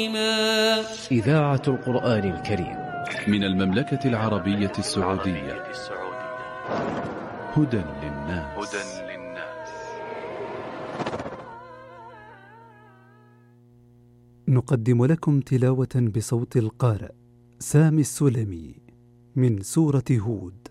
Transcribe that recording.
إذاعة القرآن الكريم من المملكة العربية السعودية. هدى للناس. نقدم لكم تلاوة بصوت القارئ سامي السلمي من سورة هود.